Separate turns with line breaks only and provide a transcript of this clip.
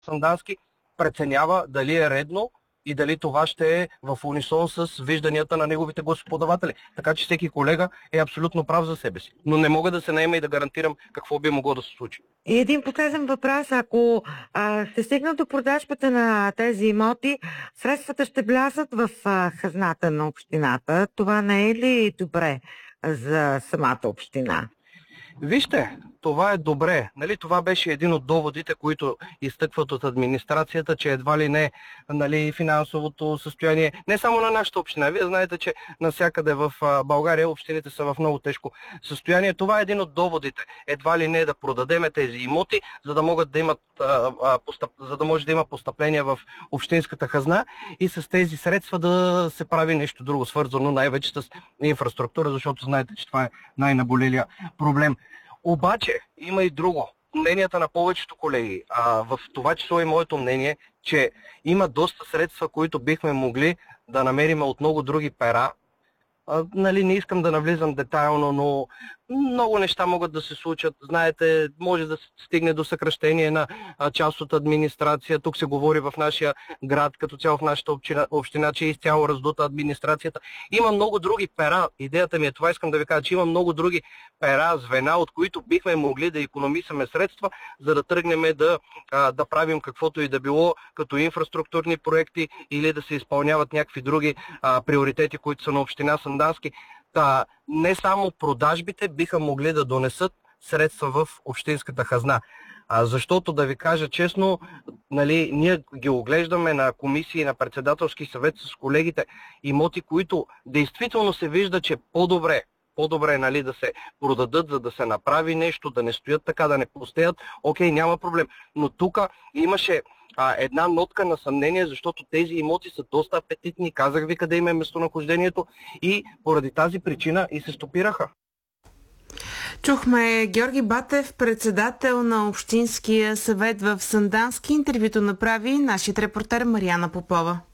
Сандански преценява дали е редно и дали това ще е в унисон с вижданията на неговите гласоподаватели. Така че всеки колега е абсолютно прав за себе си. Но не мога да се наема и да гарантирам какво би могло да се случи.
И един последен въпрос. Ако се стигна до продажбата на тези имоти, средствата ще влязат в хазната на общината. Това не е ли добре за самата община?
Вижте, това е добре. Нали, това беше един от доводите, които изтъкват от администрацията, че едва ли не, нали, финансовото състояние, не само на нашата община. Вие знаете, че навсякъде в България общините са в много тежко състояние. Това е един от доводите. Едва ли не да продадеме тези имоти, за да могат да имат, за да може да има постъпления в общинската хазна и с тези средства да се прави нещо друго, свързано най-вече с инфраструктура, защото знаете, че това е най-наболелия проблем. Обаче има и друго. Мненията на повечето колеги, в това число и моето мнение, че има доста средства, които бихме могли да намерим от много други пера. Нали, не искам да навлизам детайлно, но много неща могат да се случат. Знаете, може да се стигне до съкращение на част от администрация. Тук се говори в нашия град, като цяло в нашата община, че е изцяло раздута администрацията. Има много други пера. Идеята ми е това, искам да ви кажа, че има много други пера, звена, от които бихме могли да икономисаме средства, за да тръгнем да правим каквото и да било, като инфраструктурни проекти или да се изпълняват някакви други приоритети, които са на община Сандански. Не само продажбите биха могли да донесат средства в общинската хазна. Защото, да ви кажа честно, нали, ние ги оглеждаме на комисии, на председателски съвет с колегите, имоти, които действително се вижда, че по-добре нали, да се продадат, за да се направи нещо, да не стоят така, да не пустеят. Окей, няма проблем. Но тук имаше една нотка на съмнение, защото тези имоти са доста апетитни. Казах ви къде им е местонахождението и поради тази причина и се стопираха.
Чухме Георги Батев, председател на Общинския съвет в Сандански. Интервюто направи нашият репортер Мариана Попова.